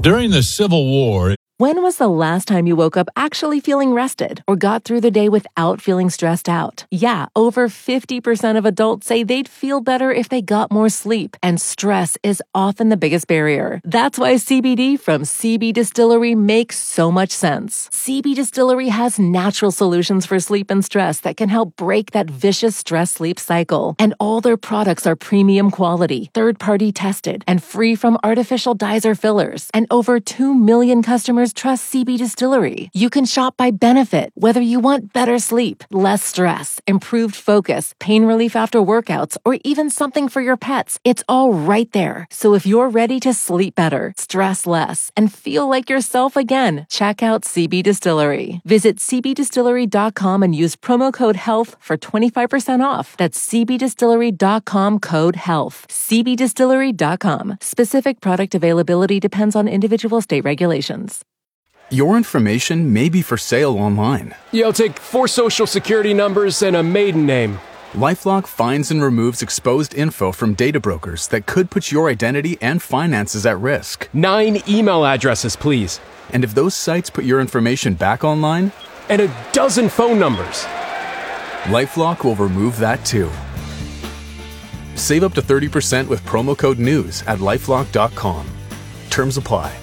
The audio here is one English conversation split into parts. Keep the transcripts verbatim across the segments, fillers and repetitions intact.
During the Civil War, When was the last time you woke up actually feeling rested or got through the day without feeling stressed out? Yeah, over fifty percent of adults say they'd feel better if they got more sleep, and stress is often the biggest barrier. That's why C B D from C B Distillery makes so much sense. C B Distillery has natural solutions for sleep and stress that can help break that vicious stress-sleep cycle. And all their products are premium quality, third-party tested, and free from artificial dyes or fillers. And over two million customers trust C B Distillery. You can shop by benefit, whether you want better sleep, less stress, improved focus, pain relief after workouts, or even something for your pets. It's all right there. So if you're ready to sleep better, stress less, and feel like yourself again, check out C B Distillery. Visit c b distillery dot com and use promo code HEALTH for twenty-five percent off. That's c b distillery dot com code HEALTH. c b distillery dot com. Specific product availability depends on individual state regulations. Your information may be for sale online. You'll take four social security numbers and a maiden name. LifeLock finds and removes exposed info from data brokers that could put your identity and finances at risk. Nine email addresses, please. And if those sites put your information back online? And a dozen phone numbers. LifeLock will remove that too. Save up to thirty percent with promo code NEWS at lifelock dot com. Terms apply.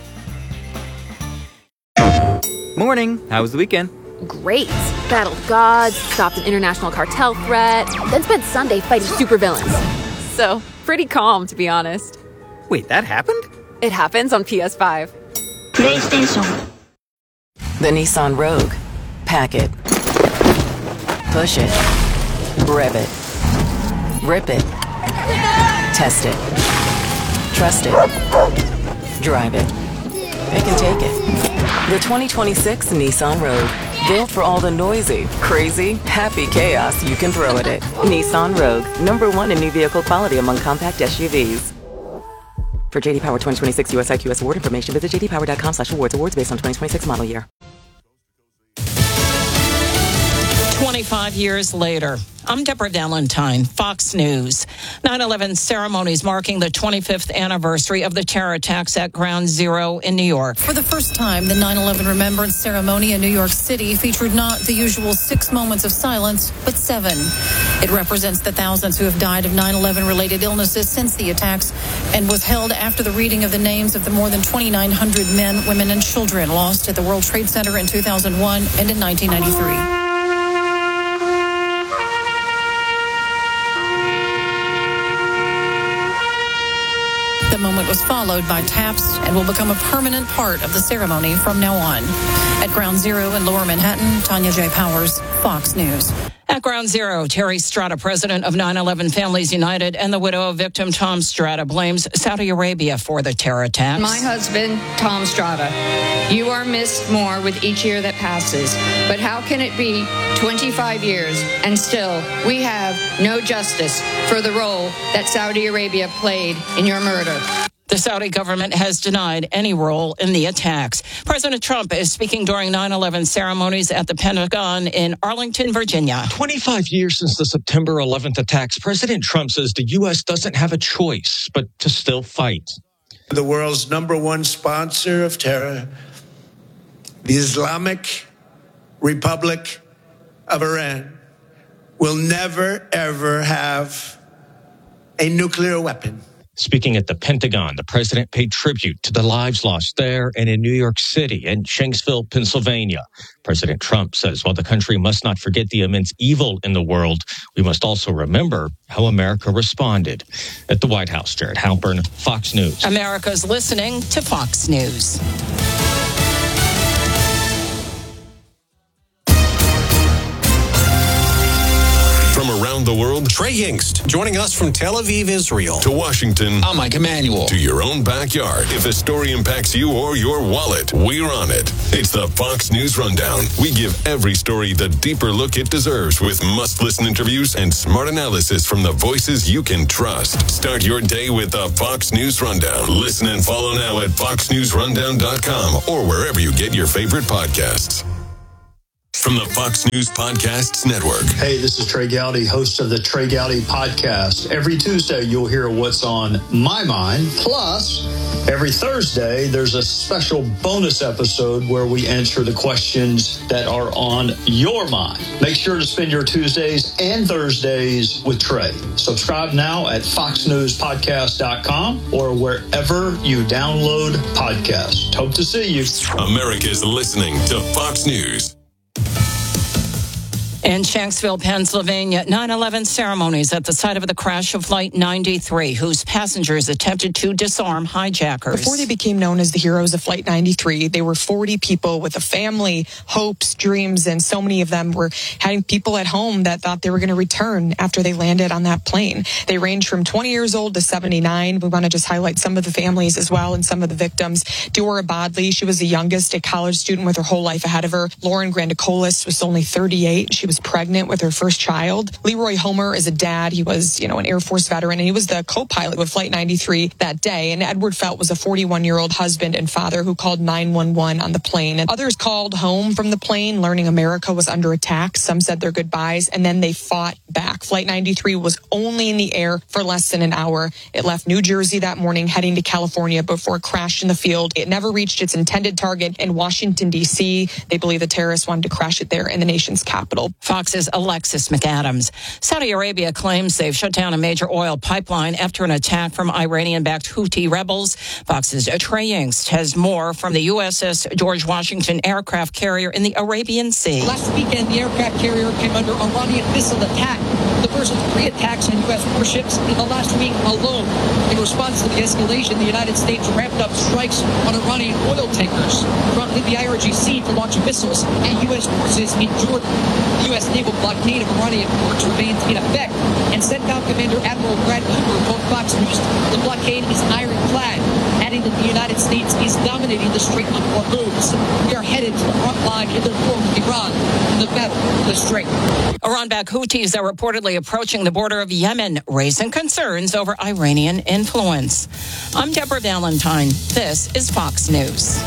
Morning. How was the weekend? Great. Battled gods, stopped an international cartel threat, then spent Sunday fighting supervillains. So, pretty calm, to be honest. Wait, that happened? It happens on P S five. PlayStation. The Nissan Rogue. Pack it. Push it. Rev it. Rip it. Test it. Trust it. Drive it. Pick and take it. The twenty twenty-six Nissan Rogue. Built for all the noisy, crazy, happy chaos you can throw at it. Nissan Rogue. Number one in new vehicle quality among compact S U Vs. For J D Power twenty twenty-six U S I Q S award information, visit j d power dot com slash awards. Awards based on twenty twenty-six model year. twenty-five years later, I'm Deborah Valentine, Fox News. nine eleven ceremonies marking the twenty-fifth anniversary of the terror attacks at Ground Zero in New York. For the first time, the nine eleven Remembrance Ceremony in New York City featured not the usual six moments of silence, but seven. It represents the thousands who have died of nine eleven related illnesses since the attacks and was held after the reading of the names of the more than twenty-nine hundred men, women, and children lost at the World Trade Center in two thousand one and in nineteen ninety-three. The moment was followed by taps and will become a permanent part of the ceremony from now on. At Ground Zero in Lower Manhattan, Tanya J. Powers, Fox News. At Ground Zero, Terry Strata, president of nine eleven Families United, and the widow of victim Tom Strata blames Saudi Arabia for the terror attacks. My husband, Tom Strata, you are missed more with each year that passes. But how can it be twenty-five years and still we have no justice for the role that Saudi Arabia played in your murder? The Saudi government has denied any role in the attacks. President Trump is speaking during nine eleven ceremonies at the Pentagon in Arlington, Virginia. twenty-five years since the September eleventh attacks, President Trump says the U S doesn't have a choice but to still fight. The world's number one sponsor of terror, the Islamic Republic of Iran, will never, ever have a nuclear weapon. Speaking at the Pentagon, the president paid tribute to the lives lost there and in New York City and Shanksville, Pennsylvania. President Trump says while the country must not forget the immense evil in the world, we must also remember how America responded. At the White House, Jared Halpern, Fox News. America's listening to Fox News. From around the world, Trey Yingst, joining us from Tel Aviv, Israel, to Washington. I'm Mike Emanuel. To your own backyard. If a story impacts you or your wallet, we're on it. It's the Fox News Rundown. We give every story the deeper look it deserves with must-listen interviews and smart analysis from the voices you can trust. Start your day with the Fox News Rundown. Listen and follow now at fox news rundown dot com or wherever you get your favorite podcasts. From the Fox News Podcasts Network. Hey, this is Trey Gowdy, host of the Trey Gowdy Podcast. Every Tuesday, you'll hear what's on my mind. Plus, Every Thursday, there's a special bonus episode where we answer the questions that are on your mind. Make sure to spend your Tuesdays and Thursdays with Trey. Subscribe now at fox news podcast dot com or wherever you download podcasts. Hope to see you. America's listening to Fox News. In Shanksville, Pennsylvania, nine eleven ceremonies at the site of the crash of Flight ninety-three, whose passengers attempted to disarm hijackers. Before they became known as the heroes of Flight ninety-three, they were forty people with a family, hopes, dreams, and so many of them were having people at home that thought they were going to return after they landed on that plane. They range from twenty years old to seventy-nine. We want to just highlight some of the families as well and some of the victims. Deora Bodley, she was the youngest, a college student with her whole life ahead of her. Lauren Grandicolis was only thirty-eight. She was pregnant with her first child. Leroy Homer is a dad. He was, you know, an Air Force veteran, and he was the co-pilot with Flight ninety-three that day. And Edward Felt was a forty-one-year-old husband and father who called nine one one on the plane. And others called home from the plane, learning America was under attack. Some said their goodbyes, and then they fought back. Flight ninety-three was only in the air for less than an hour. It left New Jersey that morning, heading to California before it crashed in the field. It never reached its intended target in Washington, D C. They believe the terrorists wanted to crash it there in the nation's capital. Fox's Alexis McAdams. Saudi Arabia claims they've shut down a major oil pipeline after an attack from Iranian-backed Houthi rebels. Fox's Trey Yingst has more from the U S S George Washington aircraft carrier in the Arabian Sea. Last weekend, the aircraft carrier came under Iranian missile attack, the first of three attacks on U S warships in the last week alone. In response to the escalation, the United States ramped up strikes on Iranian oil tankers, prompting the I R G C to launch missiles at U S forces in Jordan. The U S naval blockade of Iranian ports remains in effect, and CENTCOM Commander Admiral Brad Cooper told Fox News the blockade is ironclad, adding that the United States is dominating the Strait of Hormuz. We are headed to the front line in the war with Iran in the battle for the Strait. Iran-backed Houthis are reportedly approaching the border of Yemen, raising concerns over Iranian influence. I'm Deborah Valentine. This is Fox News.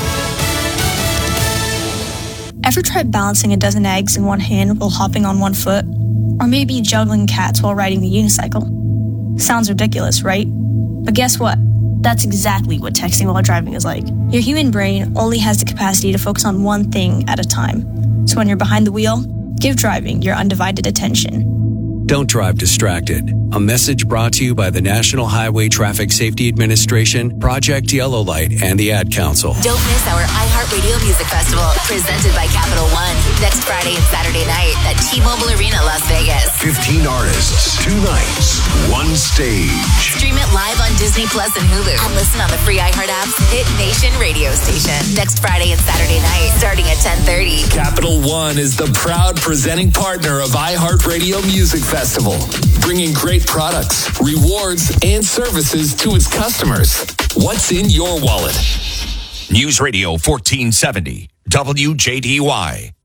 Ever tried balancing a dozen eggs in one hand while hopping on one foot? Or maybe juggling cats while riding the unicycle? Sounds ridiculous, right? But guess what? That's exactly what texting while driving is like. Your human brain only has the capacity to focus on one thing at a time. So when you're behind the wheel, give driving your undivided attention. Don't drive distracted. A message brought to you by the National Highway Traffic Safety Administration, Project Yellow Light, and the Ad Council. Don't miss our iHeartRadio Music Festival, presented by Capital One, next Friday and Saturday night at T-Mobile Arena, Las Vegas. fifteen artists, two nights, one stage. Stream it live on Disney Plus and Hulu, and listen on the free iHeart app's Hit Nation radio station. Next Friday and Saturday night, starting at ten thirty. Capital One is the proud presenting partner of iHeartRadio Music Festival, bringing great products, rewards, and services to its customers. What's in your wallet? News Radio fourteen seventy, W J D Y.